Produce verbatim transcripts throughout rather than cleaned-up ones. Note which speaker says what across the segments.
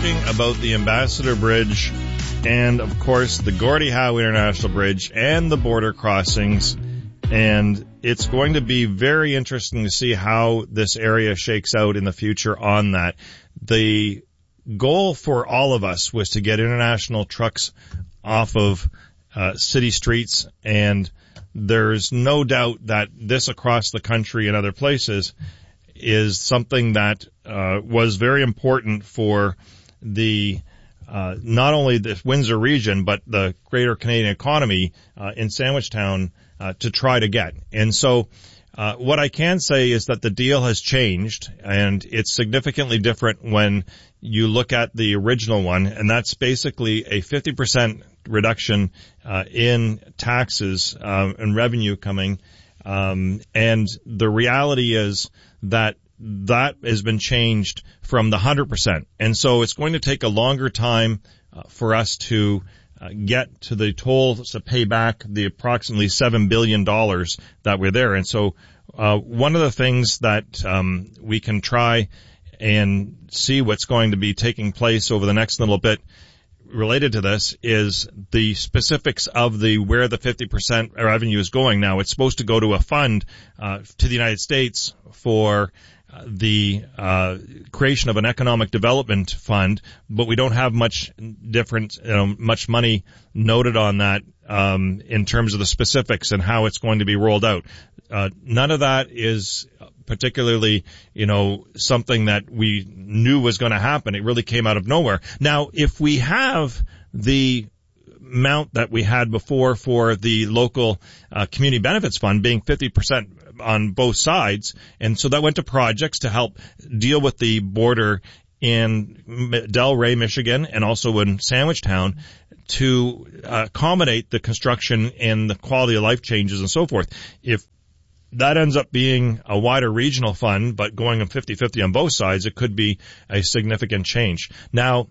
Speaker 1: talking about the Ambassador Bridge and, of course, the Gordie Howe International Bridge and the border crossings. And it's going to be very interesting to see how this area shakes out in the future on that. The goal for all of us was to get international trucks off of uh, city streets, and there's no doubt that this across the country and other places is something that uh, was very important for the uh, not only the Windsor region but the greater Canadian economy uh, in Sandwichtown uh, to try to get. And so uh, what I can say is that the deal has changed, and it's significantly different when you look at the original one, and that's basically a fifty percent reduction uh, in taxes uh, and revenue coming. Um, and the reality is that that has been changed from the one hundred percent. And so it's going to take a longer time uh, for us to uh, get to the tolls to pay back the approximately seven billion dollars that were there. And so uh, one of the things that um, we can try and see what's going to be taking place over the next little bit related to this is the specifics of the where the fifty percent revenue is going. Now, it's supposed to go to a fund uh, to the United States for uh, the uh, creation of an economic development fund, but we don't have much different, you know, much money noted on that um, in terms of the specifics and how it's going to be rolled out. Uh, none of that is particularly, you know, something that we knew was going to happen. It really came out of nowhere. Now, if we have the amount that we had before for the local uh, community benefits fund being fifty percent on both sides, and so that went to projects to help deal with the border in Delray, Michigan, and also in Sandwichtown to uh, accommodate the construction and the quality of life changes and so forth. If that ends up being a wider regional fund, but going a fifty-fifty on both sides, it could be a significant change. Now,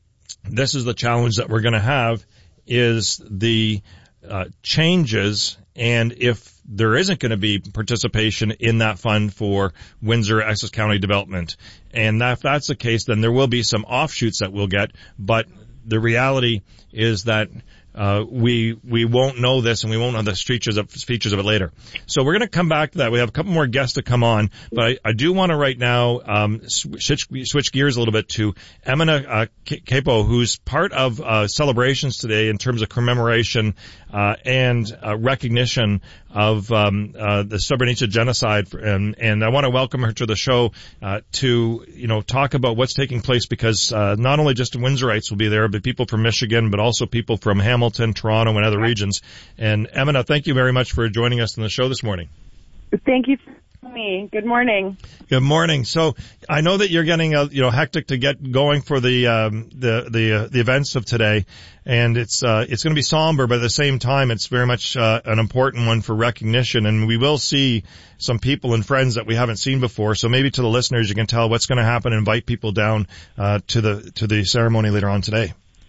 Speaker 1: this is the challenge that we're going to have is the uh, changes, and if there isn't going to be participation in that fund for Windsor Essex County development. And if that's the case, then there will be some offshoots that we'll get, but the reality is that Uh, we, we won't know this, and we won't know the features of, features of it later. So we're going to come back to that. We have a couple more guests to come on, but I, I do want to right now, um, switch, switch gears a little bit to Emina, uh, Capo, who's part of, uh, celebrations today in terms of commemoration, uh, and, uh, recognition of, um, uh, the Srebrenica genocide. And, and I want to welcome her to the show, uh, to, you know, talk about what's taking place because, uh, not only just Windsorites will be there, but people from Michigan, but also people from Hamilton, Hamilton, Toronto, and other regions. And Emina, thank you very much for joining us on the show this morning.
Speaker 2: Thank you for having me. Good morning.
Speaker 1: Good morning. So I know that you're getting uh, you know hectic to get going for the um, the the uh, the events of today, and it's uh, it's going to be somber, but at the same time, it's very much uh, an important one for recognition. And we will see some people and friends that we haven't seen before. So maybe to the listeners, you can tell what's going to happen and invite people down uh, to the to the ceremony later on today.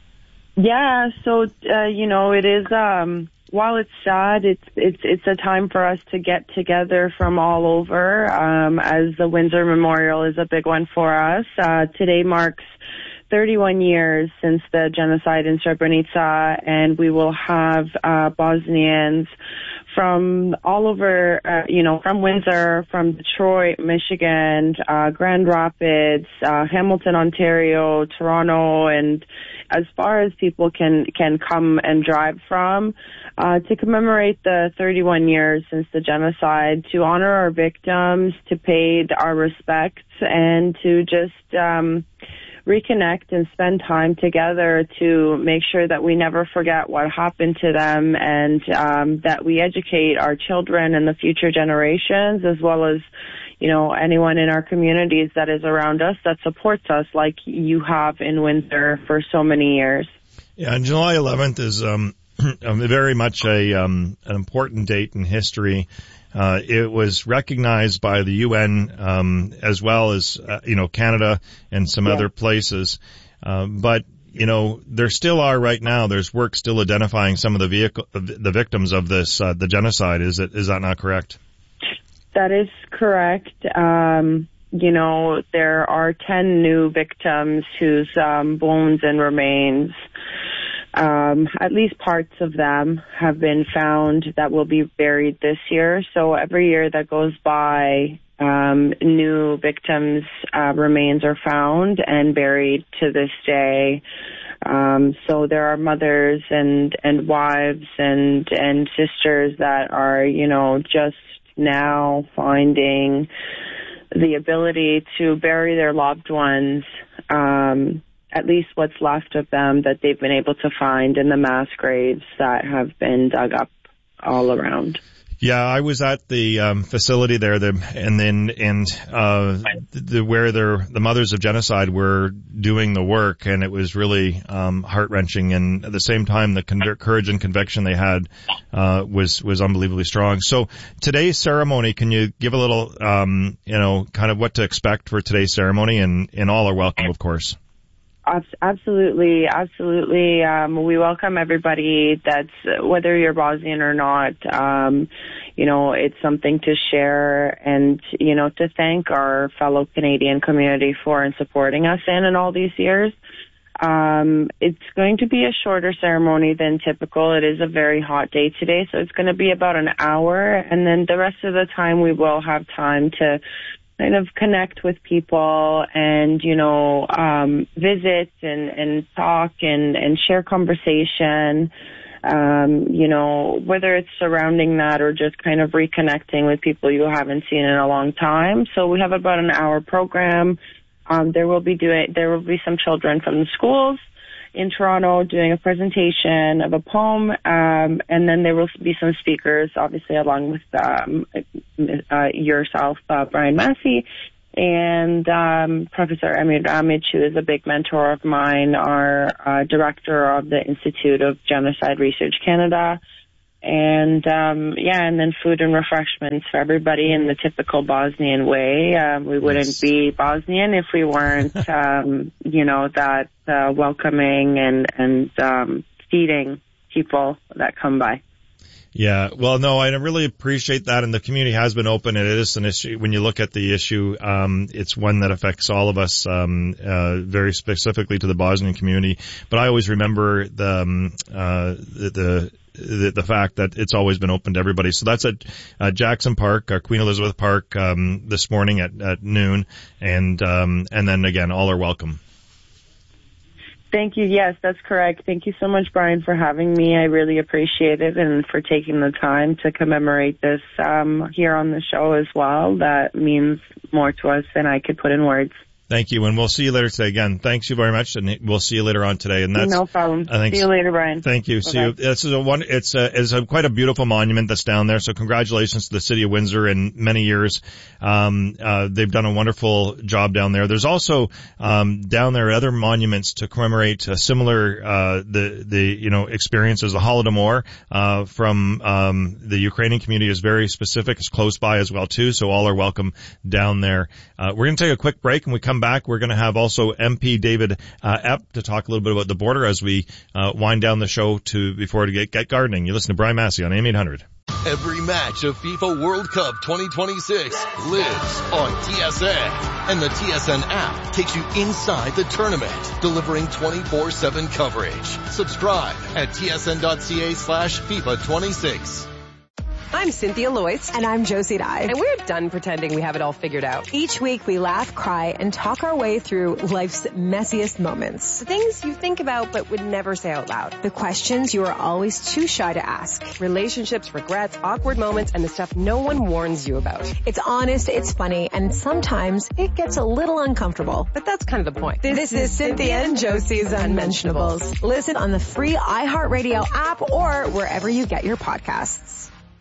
Speaker 2: Yeah, so, uh, you know, it is, um, while it's sad, it's, it's, it's a time for us to get together from all over, um, as the Windsor Memorial is a big one for us. Uh, today marks thirty-one years since the genocide in Srebrenica, and we will have, uh, Bosnians from all over, uh, you know, from Windsor, from Detroit, Michigan, uh, Grand Rapids, uh, Hamilton, Ontario, Toronto, and as far as people can, can come and drive from, uh, to commemorate the thirty-one years since the genocide, to honor our victims, to pay our respects, and to just, um, reconnect and spend time together to make sure that we never forget what happened to them, and um, that we educate our children and the future generations, as well as, you know, anyone in our communities that is around us that supports us like you have in Windsor for so many years.
Speaker 1: Yeah, and July eleventh is um, very much a um, an important date in history. Uh, it was recognized by the U N, um, as well as, uh, you know, Canada and some yeah. other places. Uh, but, you know, there still are right now, there's work still identifying some of the vehicle, the victims of this, uh, the genocide. Is it, is that not correct?
Speaker 2: That is correct. Um, you know, there are ten new victims whose um, bones and remains, um, at least parts of them, have been found that will be buried this year. So every year that goes by, um, new victims' uh, remains are found and buried to this day. Um, so there are mothers and, and wives and, and sisters that are, you know, just now finding the ability to bury their loved ones, um, at least what's left of them that they've been able to find in the mass graves that have been dug up all around.
Speaker 1: Yeah, I was at the um, facility there, the, and then and uh, the, where the mothers of genocide were doing the work, and it was really um, heart wrenching. And at the same time, the con- courage and conviction they had uh, was was unbelievably strong. So today's ceremony, can you give a little, um, you know, kind of what to expect for today's ceremony? And and all are welcome, of course.
Speaker 2: Absolutely, absolutely. Um, we welcome everybody that's, whether you're Bosnian or not, um, you know, it's something to share and, you know, to thank our fellow Canadian community for and supporting us in in all these years. Um, it's going to be a shorter ceremony than typical. It is a very hot day today, so it's going to be about an hour, and then the rest of the time we will have time to kind of connect with people and, you know, um, visit and, and talk and, and share conversation, um, you know, whether it's surrounding that or just kind of reconnecting with people you haven't seen in a long time. So we have about an hour program. Um, there will be doing, there will be some children from the schools in Toronto doing a presentation of a poem, um, and then there will be some speakers, obviously, along with um, uh, yourself, uh, Brian Massey, and um, Professor Amir Ramage, who is a big mentor of mine, our uh, director of the Institute of Genocide Research Canada. And, um, yeah, and then food and refreshments for everybody in the typical Bosnian way. Uh, we wouldn't yes. be Bosnian if we weren't, um, you know, that uh, welcoming and, and um, feeding people that come by.
Speaker 1: Yeah, well, no, I really appreciate that, and the community has been open, and it is an issue. When you look at the issue, um, it's one that affects all of us, um, uh, very specifically to the Bosnian community. But I always remember the, um, uh, the, the The, the fact that it's always been open to everybody. So that's at uh, Jackson Park, uh, Queen Elizabeth Park, um, this morning at, at noon. And, um, and then again, all are welcome.
Speaker 2: Thank you. Yes, that's correct. Thank you so much, Brian, for having me. I really appreciate it, and for taking the time to commemorate this, um, here on the show as well. That means more to us than I could put in words.
Speaker 1: Thank you, and we'll see you later today. Again, thanks you very much, and we'll see you later on today. And that's
Speaker 2: no problem. I think, see you later, Brian.
Speaker 1: Thank you. Bye-bye. See you. This is a one. It's a, it's a quite a beautiful monument that's down there. So congratulations to the city of Windsor. In many years, um, uh, they've done a wonderful job down there. There's also um, down there other monuments to commemorate uh, similar uh, the the you know experiences. The Holodomor uh, from um, the Ukrainian community is very specific. It's close by as well too. So all are welcome down there. Uh, we're going to take a quick break, and we come back. We're going to have also M P David uh, Epp to talk a little bit about the border as we uh, wind down the show to before to get, get gardening. You listen to Brian Massey on A M eight hundred.
Speaker 3: Every match of FIFA World Cup twenty twenty-six lives on T S N, and the T S N app takes you inside the tournament, delivering twenty-four seven coverage. Subscribe at tsn.ca slash FIFA 26.
Speaker 4: I'm Cynthia Loyce.
Speaker 5: And I'm Josie Dye.
Speaker 4: And we're done pretending we have it all figured out.
Speaker 5: Each week we laugh, cry, and talk our way through life's messiest moments.
Speaker 4: The things you think about but would never say out loud.
Speaker 5: The questions you are always too shy to ask.
Speaker 4: Relationships, regrets, awkward moments, and the stuff no one warns you about.
Speaker 5: It's honest, it's funny, and sometimes it gets a little uncomfortable.
Speaker 4: But that's kind of the point.
Speaker 5: This, this is Cynthia and Josie's Unmentionables. Listen on the free iHeartRadio app or wherever you get your podcasts.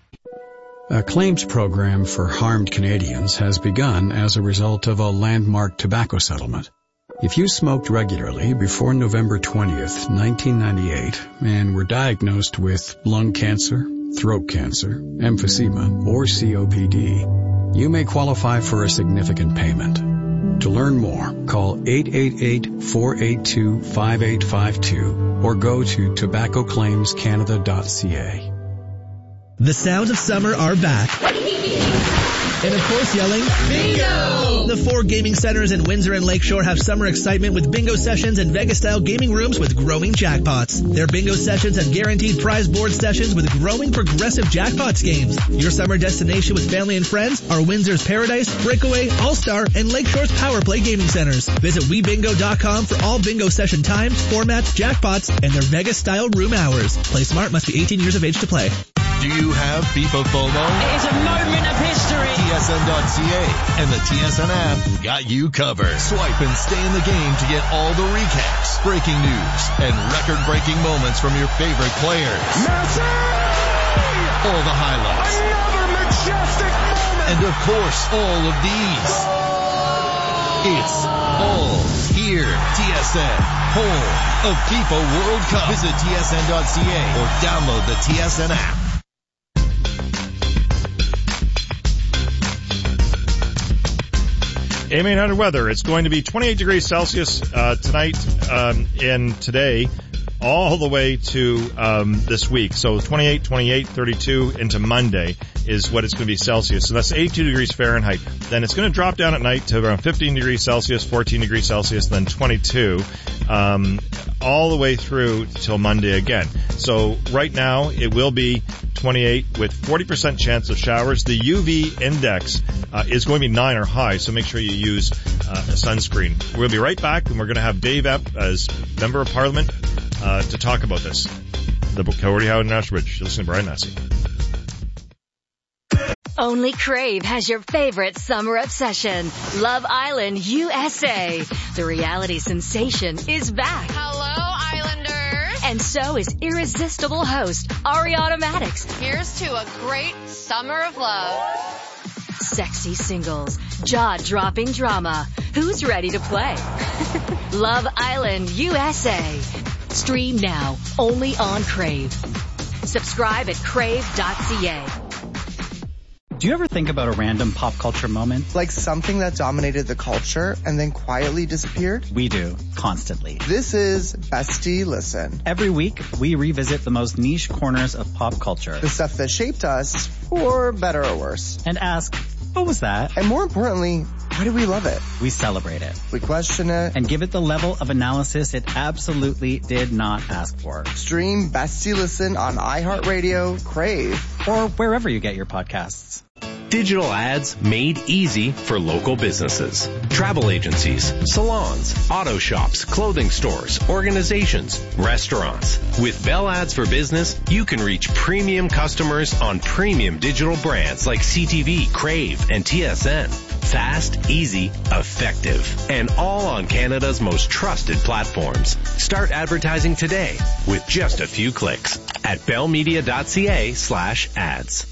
Speaker 6: A claims program for harmed Canadians has begun as a result of a landmark tobacco settlement. If you smoked regularly before November twentieth, nineteen ninety-eight, and were diagnosed with lung cancer, throat cancer, emphysema, or C O P D, you may qualify for a significant payment. To learn more, call eight eight eight, four eight two, five eight five two or go to tobacco claims canada dot c a.
Speaker 7: The sounds of summer are back. And of course yelling, Bingo! The four gaming centers in Windsor and Lakeshore have summer excitement with bingo sessions and Vegas-style gaming rooms with growing jackpots. Their bingo sessions have guaranteed prize board sessions with growing progressive jackpots games. Your summer destination with family and friends are Windsor's Paradise, Breakaway, All-Star, and Lakeshore's Power Play gaming centers. Visit we bingo dot com for all bingo session times, formats, jackpots, and their Vegas-style room hours. Play smart, must be eighteen years of age to play.
Speaker 3: Do you have FIFA FOMO?
Speaker 8: It is a moment of history.
Speaker 3: T S N dot C A and the T S N app got you covered. Swipe and stay in the game to get all the recaps, breaking news, and record-breaking moments from your favorite players.
Speaker 9: Messi!
Speaker 3: All the highlights.
Speaker 9: Another majestic moment!
Speaker 3: And of course, all of these. It's all here. T S N, home of FIFA World Cup. Visit T S N dot C A or download the T S N app.
Speaker 1: A M eight hundred weather. It's going to be twenty-eight degrees Celsius uh, tonight um, and today, all the way to um, this week. So twenty-eight, twenty-eight, thirty-two into Monday is what it's going to be Celsius. So that's eighty-two degrees Fahrenheit. Then it's going to drop down at night to around fifteen degrees Celsius, fourteen degrees Celsius, then twenty-two, um, all the way through till Monday again. So right now it will be twenty-eight with forty percent chance of showers. The U V index uh, is going to be nine or high, so make sure you use uh, a sunscreen. We'll be right back, and we're going to have Dave Epp as Member of Parliament uh, to talk about this. The Gordie Howe International Bridge. You're listening to Brian Massey.
Speaker 10: Only Crave has your favorite summer obsession. Love Island U S A. The reality sensation is back.
Speaker 11: Hello, Islanders.
Speaker 10: And so is irresistible host Ariana Maddox.
Speaker 11: Here's to a great summer of love.
Speaker 10: Sexy singles, jaw-dropping drama. Who's ready to play? Love Island U S A. Stream now, only on Crave. Subscribe at crave dot c a.
Speaker 12: Do you ever think about a random pop culture moment?
Speaker 13: Like something that dominated the culture and then quietly disappeared?
Speaker 12: We do, constantly.
Speaker 13: This is Bestie Listen.
Speaker 12: Every week, we revisit the most niche corners of pop culture.
Speaker 13: The stuff that shaped us, for better or worse.
Speaker 12: And ask, what was that?
Speaker 13: And more importantly, why do we love it?
Speaker 12: We celebrate it.
Speaker 13: We question it.
Speaker 12: And give it the level of analysis it absolutely did not ask for.
Speaker 13: Stream Bestie Listen on iHeartRadio, Crave,
Speaker 12: or wherever you get your podcasts.
Speaker 14: Digital ads made easy for local businesses. Travel agencies, salons, auto shops, clothing stores, organizations, restaurants. With Bell Ads for Business, you can reach premium customers on premium digital brands like C T V, Crave, and T S N. Fast, easy, effective, and all on Canada's most trusted platforms. Start advertising today with just a few clicks at bellmedia dot c a slash ads.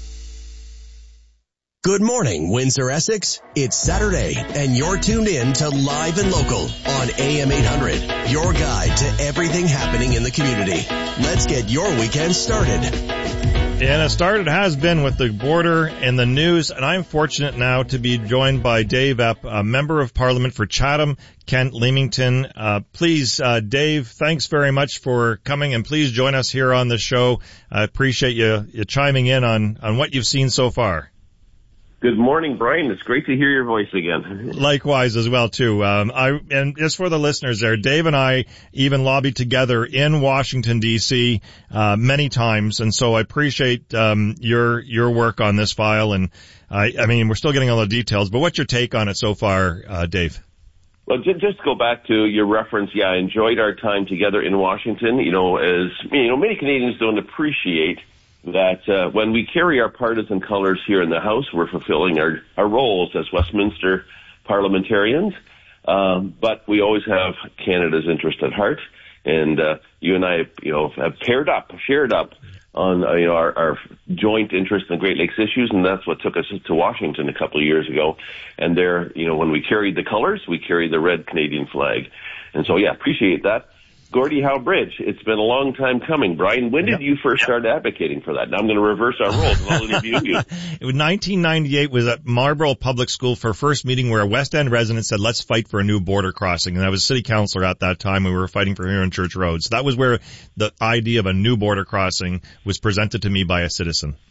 Speaker 15: Good morning, Windsor, Essex. It's Saturday, and you're tuned in to Live and Local on A M eight hundred, your guide to everything happening in the community. Let's get your weekend started.
Speaker 1: And it started has been with the border and the news, and I'm fortunate now to be joined by Dave Epp, a Member of Parliament for Chatham, Kent, Leamington. Uh, please, uh, Dave, thanks very much for coming, and please join us here on the show. I appreciate you, you chiming in on, on what you've seen so far.
Speaker 16: Good morning, Brian. It's great to hear your voice again.
Speaker 1: Likewise as well, too. Um, I, and just for the listeners there, Dave and I even lobbied together in Washington, D C, uh, many times. And so I appreciate, um, your, your work on this file. And I, I mean, we're still getting all the details, but what's your take on it so far, uh, Dave?
Speaker 16: Well, just, just to go back to your reference, yeah, I enjoyed our time together in Washington. You know, as, you know, many Canadians don't appreciate that uh, when we carry our partisan colors here in the House, we're fulfilling our, our roles as Westminster parliamentarians. Um, but we always have Canada's interest at heart. And uh, you and I, you know, have paired up, shared up on, uh, you know, our, our joint interest in Great Lakes issues, and that's what took us to Washington a couple of years ago. And there, you know, when we carried the colors, we carried the red Canadian flag. And so, yeah, appreciate that. Gordie Howe Bridge. It's been a long time coming. Brian, when did yep. you first start advocating for that? Now I'm going to reverse our roles and I'll interview you.
Speaker 1: It was nineteen ninety-eight was at Marlborough Public School for a first meeting where a West End resident said, let's fight for a new border crossing. And I was city councillor at that time. We were fighting for here on Church Road. So that was where the idea of a new border crossing was presented to me by a citizen.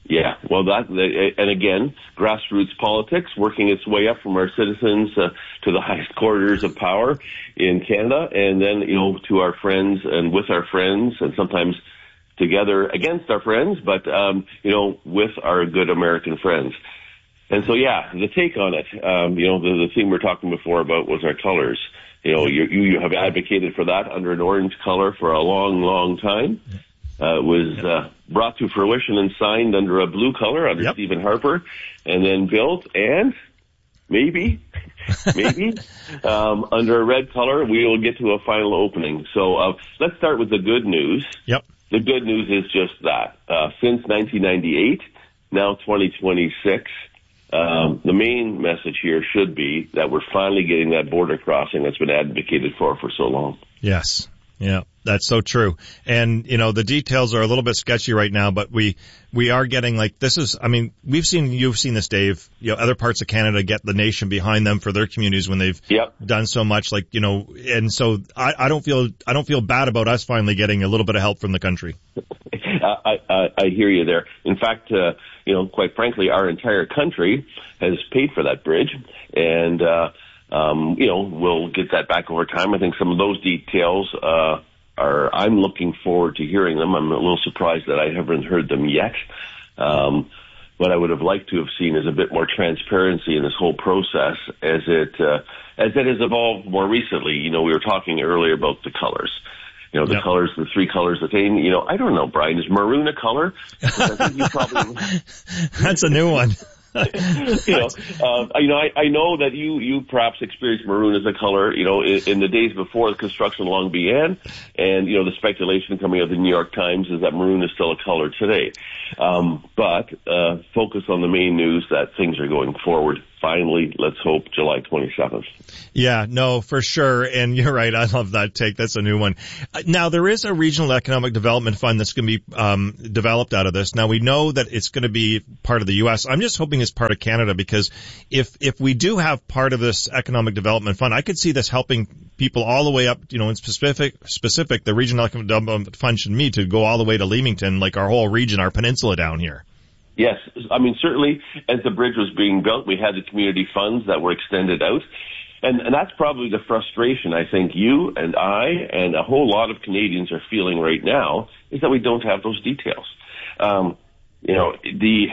Speaker 16: Yeah, well, that and again, grassroots politics working its way up from our citizens uh, to the highest corridors of power in Canada, and then you know to our friends and with our friends, and sometimes together against our friends, but um, you know with our good American friends. And so, yeah, the take on it, um, you know, the, the thing we were talking before about was our colors. You know, you, you have advocated for that under an orange color for a long, long time. Uh, it was uh, brought to fruition and signed under a blue color under yep. Stephen Harper, and then built and maybe, maybe um, under a red color we will get to a final opening. So uh, let's start with the good news.
Speaker 1: Yep.
Speaker 16: The good news is just that. Uh, since nineteen ninety-eight, now twenty twenty-six, um, the main message here should be that we're finally getting that border crossing that's been advocated for for so long.
Speaker 1: Yes. Yeah, that's so true. And, you know, the details are a little bit sketchy right now, but we, we are getting like, this is, I mean, we've seen, you've seen this, Dave, you know, other parts of Canada get the nation behind them for their communities when they've
Speaker 16: yep.
Speaker 1: done so much, like, you know, and so I, I don't feel, I don't feel bad about us finally getting a little bit of help from the country.
Speaker 16: I, I, I hear you there. In fact, uh, you know, quite frankly, our entire country has paid for that bridge, and, uh, Um, you know, we'll get that back over time. I think some of those details uh, are, I'm looking forward to hearing them. I'm a little surprised that I haven't heard them yet. Um, what I would have liked to have seen is a bit more transparency in this whole process as it, uh, as it has evolved more recently. You know, we were talking earlier about the colors. You know, the yep. colors, the three colors that they, you know, I don't know, Brian, is maroon a color? I think you probably...
Speaker 1: That's a new one.
Speaker 16: you know, uh, you know, I, I know that you, you perhaps experienced maroon as a color, you know, in, in the days before the construction along began. And, you know, the speculation coming out of the New York Times is that maroon is still a color today. Um, but, uh, focus on the main news that things are going forward. Finally, let's hope July twenty-seventh.
Speaker 1: Yeah, no, for sure. And you're right. I love that take. That's a new one. Now, there is a regional economic development fund that's going to be um, developed out of this. Now, we know that it's going to be part of the U S. I'm just hoping it's part of Canada, because if if we do have part of this economic development fund, I could see this helping people all the way up, you know, in specific, specific, the regional economic development fund should meet to go all the way to Leamington, like our whole region, our peninsula down here.
Speaker 16: Yes. I mean, certainly as the bridge was being built, we had the community funds that were extended out. And, and that's probably the frustration I think you and I and a whole lot of Canadians are feeling right now, is that we don't have those details. Um, you know, the,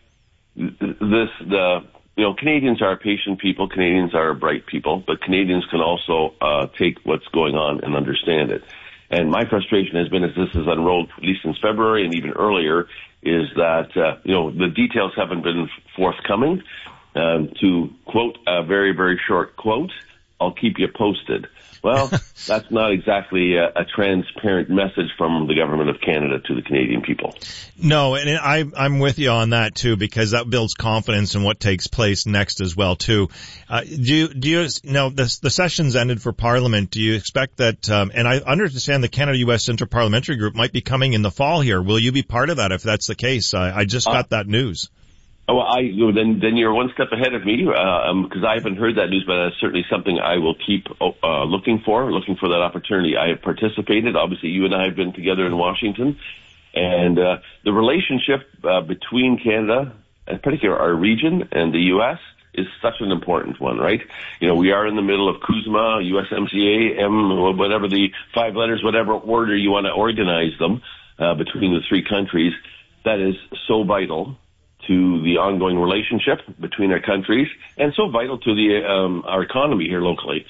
Speaker 16: this, the, you know, Canadians are patient people, Canadians are bright people, but Canadians can also, uh, take what's going on and understand it. And my frustration has been, as this has unrolled, at least since February and even earlier, is that, uh, you know, the details haven't been forthcoming. Um, to quote a very, very short quote, I'll keep you posted. Well, that's not exactly a, a transparent message from the government of Canada to the Canadian people.
Speaker 1: No, and I, I'm with you on that too, because that builds confidence in what takes place next as well too. Uh, do you, do you, no, the, the session's ended for Parliament. Do you expect that, um, and I understand the Canada-U S Interparliamentary Group might be coming in the fall here. Will you be part of that if that's the case? I, I just got uh, that news.
Speaker 16: Oh, I then then you're one step ahead of me, uh, um, because I haven't heard that news, but that's certainly something I will keep uh, looking for, looking for that opportunity. I have participated. Obviously, you and I have been together in Washington, and uh, the relationship uh, between Canada, in particular our region, and the U S is such an important one, right? You know, we are in the middle of CUSMA, U S M C A, M, whatever the five letters, whatever order you want to organize them uh, between the three countries. That is so vital to the ongoing relationship between our countries, and so vital to the um, our economy here locally.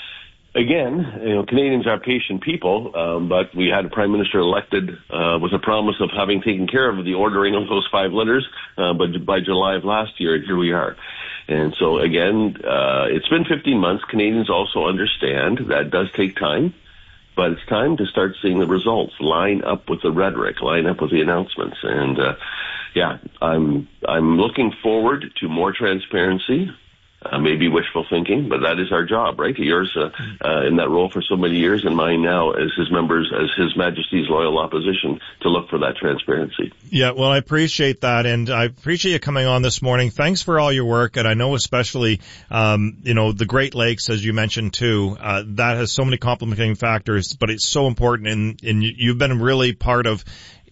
Speaker 16: Again, you know, Canadians are patient people, um, but we had a prime minister elected uh, with a promise of having taken care of the ordering of those five letters, uh, but by July of last year, and here we are. And so again, uh, it's been fifteen months. Canadians also understand that does take time, but it's time to start seeing the results line up with the rhetoric, line up with the announcements, and uh, yeah, I'm I'm looking forward to more transparency. Uh, maybe wishful thinking, but that is our job, right? Yours uh, uh, in that role for so many years, and mine now as his members, as His Majesty's loyal opposition, to look for that transparency.
Speaker 1: Yeah, well, I appreciate that, and I appreciate you coming on this morning. Thanks for all your work, and I know especially, um, you know, the Great Lakes, as you mentioned too, uh, that has so many complicating factors, but it's so important, and, and you've been really part of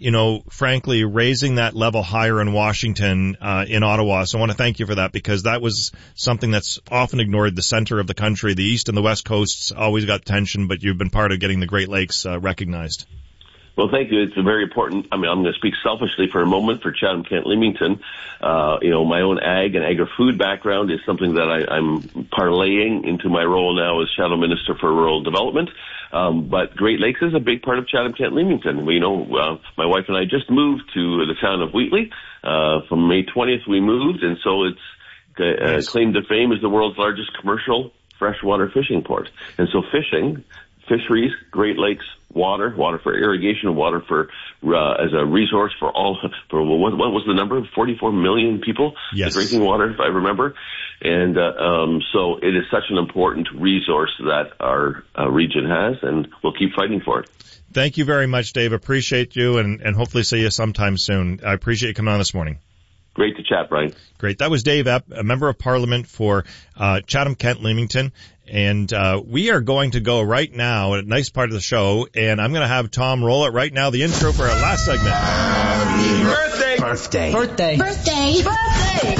Speaker 1: you know, frankly, raising that level higher in Washington, uh, in Ottawa. So I want to thank you for that, because that was something that's often ignored. The center of the country, the east and the west coasts always got attention, but you've been part of getting the Great Lakes uh, recognized.
Speaker 16: Well, thank you. It's a very important. I mean, I'm going to speak selfishly for a moment for Chatham, Kent, Leamington. Uh, you know, my own ag and agri-food background is something that I, I'm parlaying into my role now as Chatham Minister for Rural Development. Um, but Great Lakes is a big part of Chatham, Kent, Leamington. We, you know, uh, my wife and I just moved to the town of Wheatley. Uh, from May twentieth we moved, and so it's uh, nice. Claim to fame as the world's largest commercial freshwater fishing port. And so fishing, fisheries, Great Lakes, water, water for irrigation, water for uh, as a resource for all. For what, what was the number? forty-four million people
Speaker 1: yes.
Speaker 16: drinking water, if I remember. And uh, um, so it is such an important resource that our uh, region has, and we'll keep fighting for it.
Speaker 1: Thank you very much, Dave. Appreciate you, and, and hopefully see you sometime soon. I appreciate you coming on this morning.
Speaker 16: Great to chat, Brian.
Speaker 1: Great. That was Dave Epp, a member of Parliament for uh, Chatham, Kent, Leamington. And uh we are going to go right now, a nice part of the show, and I'm going to have Tom roll it right now, the intro for our last segment.
Speaker 9: Happy birthday!
Speaker 12: Birthday.
Speaker 8: Birthday.
Speaker 11: Birthday.
Speaker 9: Birthday!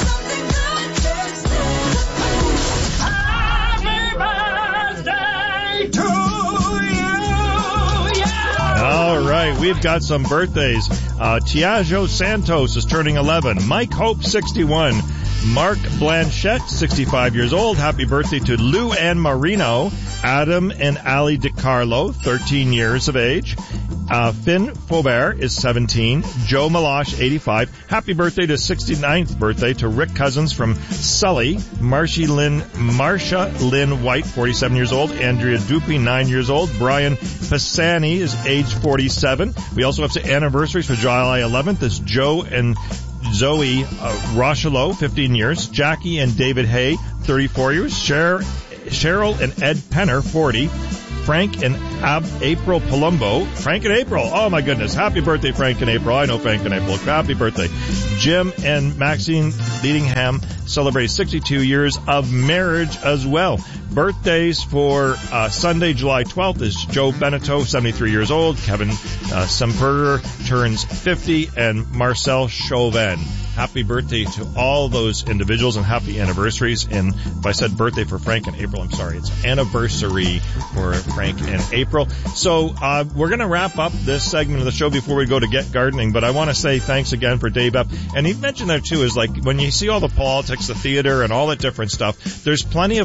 Speaker 9: Happy birthday to you! Yeah!
Speaker 1: All right, we've got some birthdays. Uh Tiago Santos is turning eleven. Mike Hope, sixty-one. Mark Blanchette, sixty-five years old. Happy birthday to Lou Ann Marino. Adam and Ali DiCarlo, thirteen years of age. Uh, Finn Faubert is seventeen. Joe Malash, eighty-five. Happy birthday to sixty-ninth birthday to Rick Cousins from Sully. Marcia Lynn, Marcia Lynn White, forty-seven years old. Andrea Dupuy, nine years old. Brian Pisani is age forty-seven. We also have some anniversaries for July eleventh. It's Joe and Zoe uh, Rocheleau, fifteen years. Jackie and David Hay, thirty-four years. Cher, Cheryl and Ed Penner, forty. Frank and Ab- April Palumbo. Frank and April. Oh, my goodness. Happy birthday, Frank and April. I know Frank and April. Happy birthday. Jim and Maxine Leadingham celebrate sixty-two years of marriage as well. Birthdays for uh Sunday, July twelfth is Joe Beneteau, seventy-three years old. Kevin uh, Semperger turns fifty, and Marcel Chauvin. Happy birthday to all those individuals and happy anniversaries. And if I said birthday for Frank and April, I'm sorry. It's anniversary for Frank and April. So uh we're going to wrap up this segment of the show before we go to Get Gardening. But I want to say thanks again for Dave Epp. And he mentioned there, too, is like when you see all the politics, the theater, and all that different stuff, there's plenty of